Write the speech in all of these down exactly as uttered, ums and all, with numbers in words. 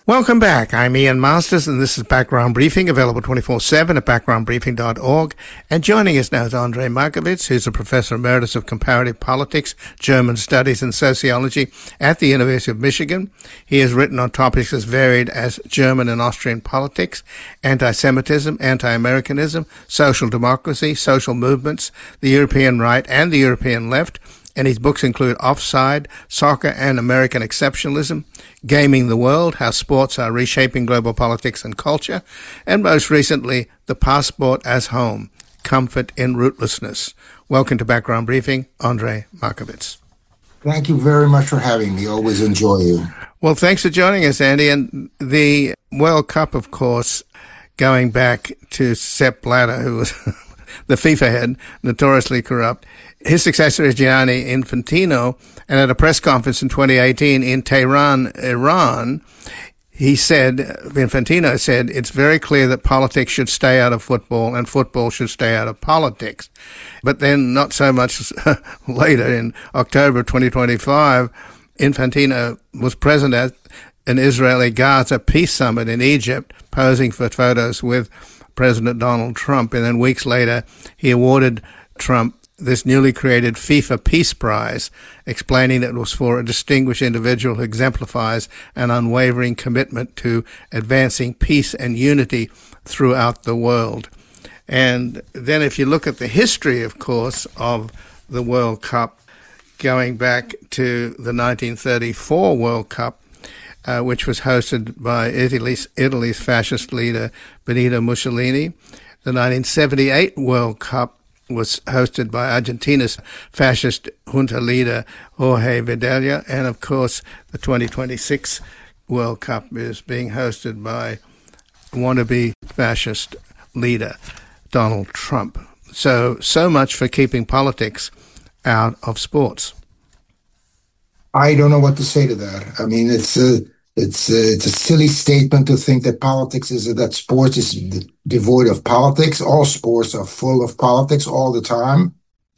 Welcome back. I'm Ian Masters, and this is Background Briefing, available twenty-four seven at background briefing dot org. And joining us now is Andrej Markovits, who's a professor emeritus of comparative politics, German studies, and sociology at the University of Michigan. He has written on topics as varied as German and Austrian politics, anti-Semitism, anti-Americanism, social democracy, social movements, the European right and the European left. And his books include Offside, Soccer and American Exceptionalism, Gaming the World, How Sports Are Reshaping Global Politics and Culture, and most recently, The Passport as Home, Comfort in Rootlessness. Welcome to Background Briefing, Andrej Markovits. Thank you very much for having me. Always enjoy you. Well, thanks for joining us, Andy. And the World Cup, of course, going back to Sepp Blatter, who was the FIFA head, notoriously corrupt. His successor is Gianni Infantino, and at a press conference in twenty eighteen in Tehran, Iran, he said, Infantino said, it's very clear that politics should stay out of football and football should stay out of politics. But then not so much later, in October twenty twenty-five, Infantino was present at an Israeli-Gaza peace summit in Egypt, posing for photos with President Donald Trump. And then weeks later, he awarded Trump this newly created FIFA Peace Prize, explaining that it was for a distinguished individual who exemplifies an unwavering commitment to advancing peace and unity throughout the world. And then if you look at the history, of course, of the World Cup, going back to the nineteen thirty-four World Cup, uh, which was hosted by Italy's, Italy's fascist leader Benito Mussolini, the nineteen seventy-eight World Cup was hosted by Argentina's fascist junta leader Jorge Videla, and of course the twenty twenty-six World Cup is being hosted by wannabe fascist leader Donald Trump. So, so much for keeping politics out of sports. I don't know what to say to that. I mean, it's a, it's a, it's a silly statement to think that politics is, that sports is devoid of politics. All sports are full of politics all the time.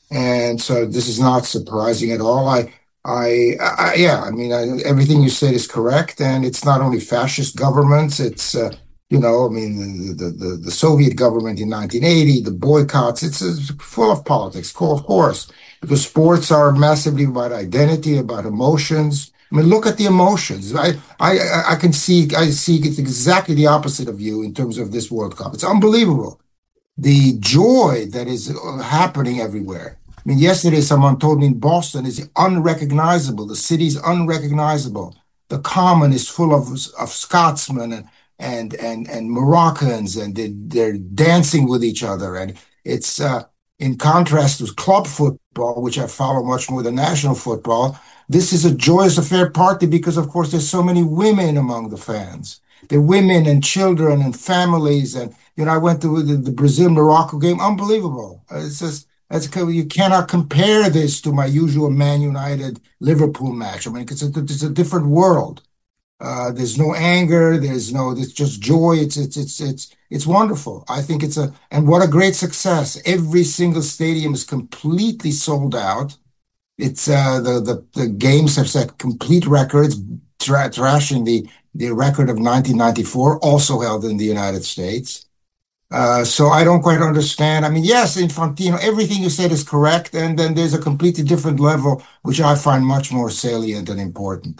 And so this is not surprising at all. I, I, I yeah, I mean, I, everything you said is correct. And it's not only fascist governments. It's, uh, you know, I mean, the, the, the Soviet government in nineteen eighty, the boycotts, it's, it's full of politics, of course, because sports are massively about identity, about emotions. I mean, look at the emotions. I, I, I can see, I see it's exactly the opposite of you in terms of this World Cup. It's unbelievable. The joy that is happening everywhere. I mean, yesterday someone told me in Boston is unrecognizable. The city's unrecognizable. The common is full of, of Scotsmen and, and, and, and Moroccans, and they, they're dancing with each other. And it's, uh, in contrast to club football, which I follow much more than national football. This is a joyous affair, partly because, of course, there's so many women among the fans. There are women and children and families. And, you know, I went to the, the Brazil-Morocco game. Unbelievable. It's just, it's, you cannot compare this to my usual Man United-Liverpool match. I mean, it's a, it's a different world. Uh, there's no anger. There's no, it's just joy. It's, it's, it's, it's, it's wonderful. I think it's a, and what a great success. Every single stadium is completely sold out. It's, uh, the, the, the games have set complete records, tra- trashing the, the record of nineteen ninety-four, also held in the United States. Uh, so I don't quite understand. I mean, yes, Infantino, everything you said is correct. And then there's a completely different level, which I find much more salient and important.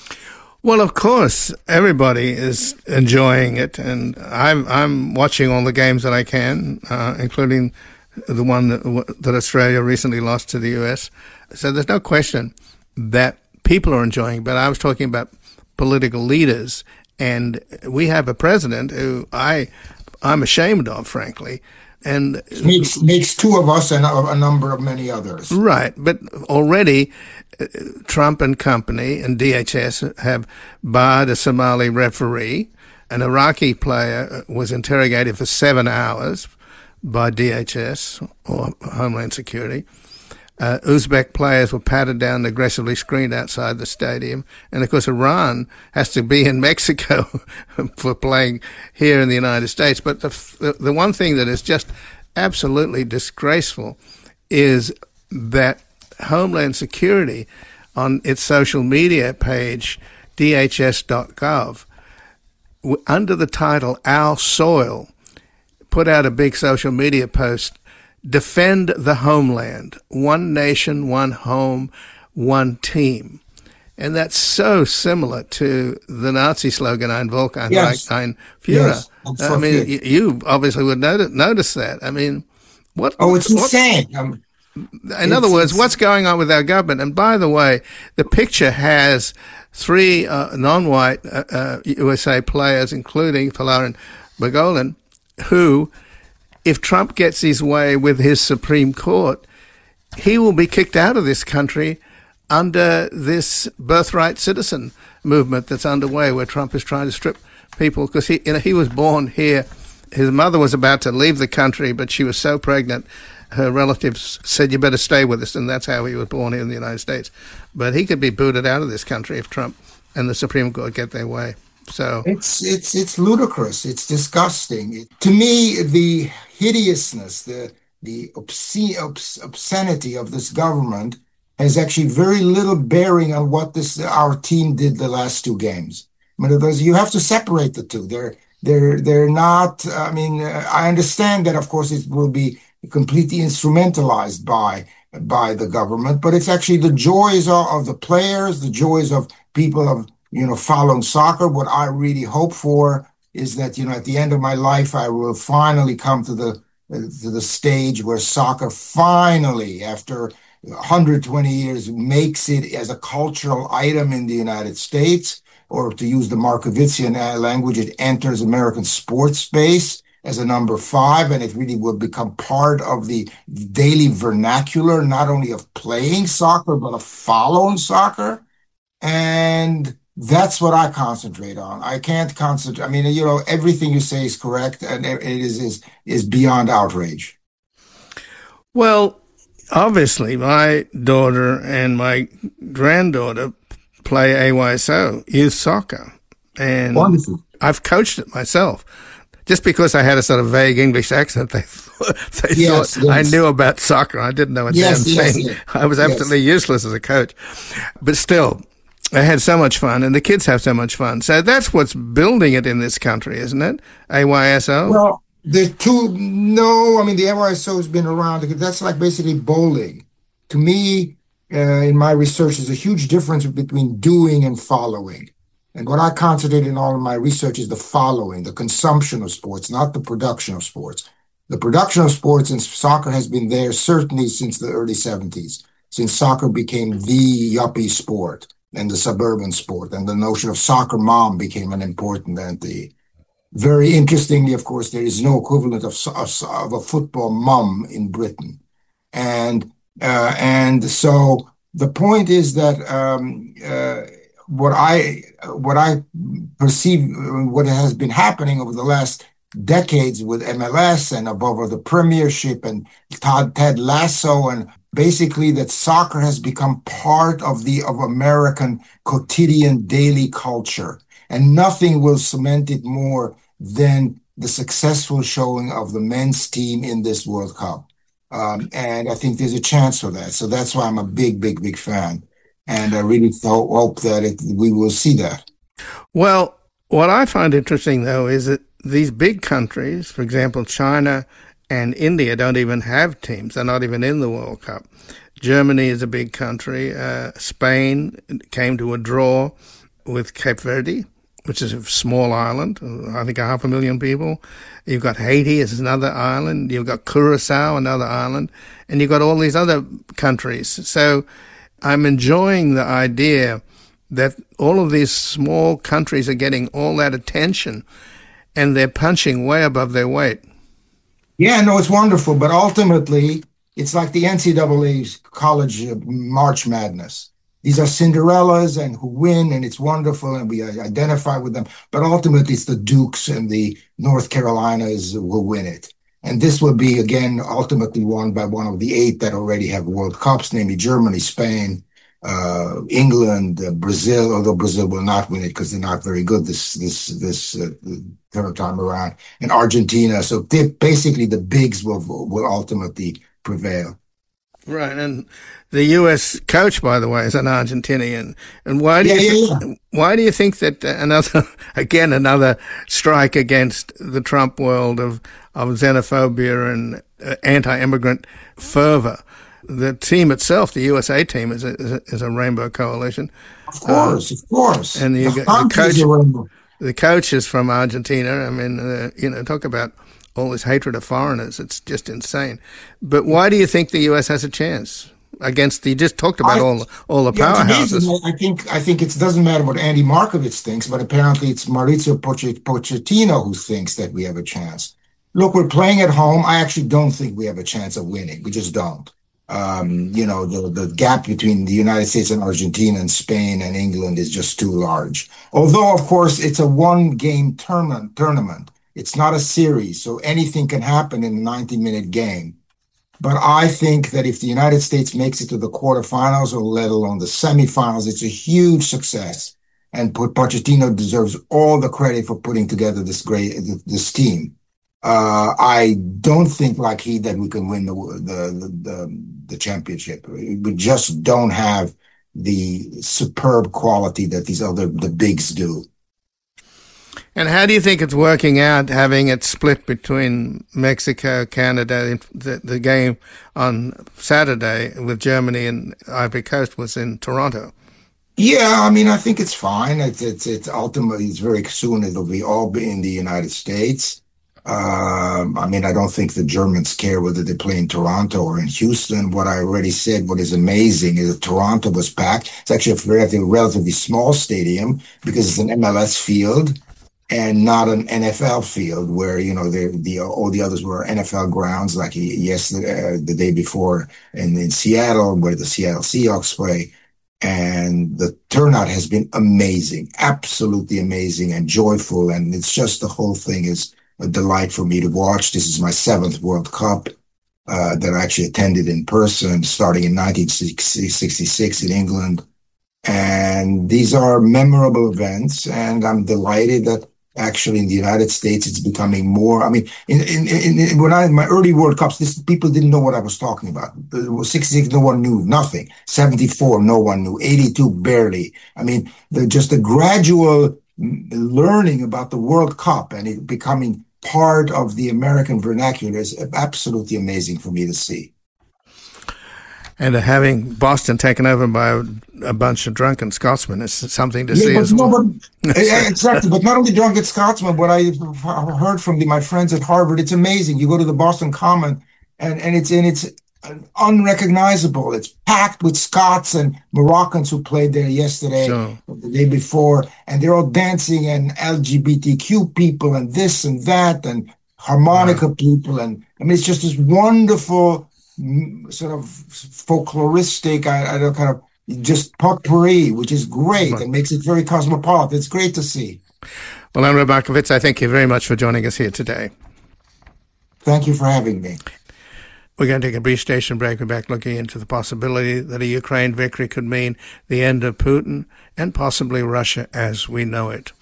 Well, of course, everybody is enjoying it. And I'm, I'm watching all the games that I can, uh, including the one that, that Australia recently lost to the U S. So there's no question that people are enjoying, but I was talking about political leaders, and we have a president who I, I'm ashamed of, frankly. And makes, makes two of us and a, a number of many others. Right. But already uh, Trump and company and D H S have barred a Somali referee. An Iraqi player was interrogated for seven hours by D H S or Homeland Security. Uh, Uzbek players were patted down and aggressively screened outside the stadium. And, of course, Iran has to be in Mexico for playing here in the United States. But the, the one thing that is just absolutely disgraceful is that Homeland Security, on its social media page, D H S dot gov, w- under the title Our Soil, put out a big social media post, defend the homeland, one nation, one home, one team. And that's so similar to the Nazi slogan, Ein Volk, ein Yes. Reich, ein Führer. Yes. I'm I so mean, fit. y- you obviously would notice, notice that. I mean, what? Oh, it's what- insane. Um, in other It's- words, it's- what's going on with our government? And by the way, the picture has three uh, non-white uh, uh, U S A players, including Folarin Balogun, who, if Trump gets his way with his Supreme Court, he will be kicked out of this country under this birthright citizen movement that's underway, where Trump is trying to strip people, because he, you know, he was born here. His mother was about to leave the country, but she was so pregnant, her relatives said, you better stay with us, and that's how he was born here in the United States. But he could be booted out of this country if Trump and the Supreme Court get their way. So It's it's it's ludicrous. It's disgusting. It, to me, the hideousness, the the obscene, obs, obscenity of this government has actually very little bearing on what this our team did the last two games. I mean, those, you have to separate the two. They're they're they're not. I mean, uh, I understand that, of course, it will be completely instrumentalized by by the government, but it's actually the joys of, of the players, the joys of people of you know following soccer. What I really hope for is that you know at the end of my life, I will finally come to the uh, to the stage where soccer finally, after one hundred twenty years, makes it as a cultural item in the United States, or to use the Markovitzian language, it enters American sports space as a number five, and it really will become part of the daily vernacular, not only of playing soccer, but of following soccer. And that's what I concentrate on. I can't concentrate. I mean, you know, everything you say is correct, and it is is is beyond outrage. well, obviously, my daughter and my granddaughter play A Y S O, youth soccer. And Wonderful. I've coached it myself. Just because I had a sort of vague English accent, they, thought, they Yes, thought I yes. knew about soccer. I didn't know a Yes, damn yes, thing. yes. I was Yes. absolutely useless as a coach. But still, I had so much fun, and the kids have so much fun. So that's what's building it in this country, isn't it? A Y S O? Well, the two, no, I mean, the A Y S O has been around. That's like basically bowling. To me, uh, in my research, there's a huge difference between doing and following. And what I concentrate in all of my research is the following, the consumption of sports, not the production of sports. The production of sports in soccer has been there certainly since the early seventies, since soccer became the yuppie sport and the suburban sport, and the notion of soccer mom became an important entity. Very interestingly, of course, there is no equivalent of, of, of a football mum in Britain. And uh, and so the point is that um, uh, what I what I perceive, what has been happening over the last decades with M L S and above all the Premiership and Todd, Ted Lasso, and basically that soccer has become part of the of American quotidian daily culture, and nothing will cement it more than the successful showing of the men's team in this World Cup. Um, and I think there's a chance for that. So that's why I'm a big, big, big fan. And I really th- hope that it, we will see that. Well, what I find interesting, though, is that these big countries, for example, China and India, don't even have teams. They're not even in the World Cup. Germany is a big country. Uh, Spain came to a draw with Cape Verde, which is a small island, I think a half a million people. You've got Haiti as another island. You've got Curacao, another island. And you've got all these other countries. So I'm enjoying the idea that all of these small countries are getting all that attention, and they're punching way above their weight. Yeah, no, it's wonderful. But ultimately, it's like the N C double A's college March Madness. These are Cinderellas and who win, and it's wonderful, and we identify with them. But ultimately, it's the Dukes and the North Carolinas who will win it. And this will be, again, ultimately won by one of the eight that already have World Cups, namely Germany, Spain, uh, England, uh, Brazil, although Brazil will not win it because they're not very good this this this uh, third time around, and Argentina. So they, basically, the bigs will will ultimately prevail. Right, and the U S coach, by the way, is an Argentinian. And why do Yeah, you yeah, th- why do you think that another again another strike against the Trump world of of xenophobia and uh, anti-immigrant fervor? The team itself, the U S A team, is a, is a, is a rainbow coalition. Of course, uh, of course. And you, the, the coach, is a rainbow. the coach is from Argentina. I mean, uh, you know, talk about all this hatred of foreigners. It's just insane. But why do you think the U S has a chance against the, you just talked about I, all, all the yeah, powerhouses? I think, I think it doesn't matter what Andy Markovits thinks, but apparently it's Mauricio Pochettino who thinks that we have a chance. Look, we're playing at home. I actually don't think we have a chance of winning. We just don't. Um, you know, the, the gap between the United States and Argentina and Spain and England is just too large. Although, of course, it's a one-game tournament, tournament. It's not a series, so anything can happen in a ninety-minute game. But I think that if the United States makes it to the quarterfinals or let alone the semifinals, it's a huge success. And Pochettino deserves all the credit for putting together this great this team. Uh, I don't think, like he, that we can win the the the, the championship. We just don't have the superb quality that these other the bigs do. And how do you think it's working out, having it split between Mexico, Canada? The, the game on Saturday with Germany and Ivory Coast was in Toronto. Yeah, I mean, I think it's fine. It's it's, it's ultimately, it's very soon it'll be all be in the United States. Um, I mean, I don't think the Germans care whether they play in Toronto or in Houston. What I already said, what is amazing is that Toronto was packed. It's actually a relatively, relatively small stadium because it's an M L S field and not an N F L field where, you know, the, the all the others were N F L grounds like yesterday, uh, the day before in, in Seattle where the Seattle Seahawks play. And the turnout has been amazing, absolutely amazing and joyful. And it's just the whole thing is a delight for me to watch. This is my seventh World Cup uh, that I actually attended in person, starting in nineteen sixty-six in England. And these are memorable events, and I'm delighted that actually in the United States it's becoming more. I mean, in in, in, in when I in my early World Cups, this people didn't know what I was talking about. It was sixty-six, no one knew nothing. seventy-four, no one knew. eighty-two, barely. I mean, the, just the gradual learning about the World Cup and it becoming part of the American vernacular is absolutely amazing for me to see. And uh, having Boston taken over by a, a bunch of drunken Scotsmen is something to yeah, see as no, well. But, exactly, but not only drunken Scotsmen, what I heard from the, my friends at Harvard, it's amazing. You go to the Boston Common and, and it's and it's unrecognizable. It's packed with Scots and Moroccans who played there yesterday, sure. the day before, and they're all dancing and L G B T Q people and this and that and harmonica wow. people. And I mean, it's just this wonderful sort of folkloristic, I, I don't kind of just potpourri, which is great right. and makes it very cosmopolitan. It's great to see. Well, Andrej Markovits, I thank you very much for joining us here today. Thank you for having me. We're going to take a brief station break. We're back looking into the possibility that a Ukraine victory could mean the end of Putin and possibly Russia as we know it.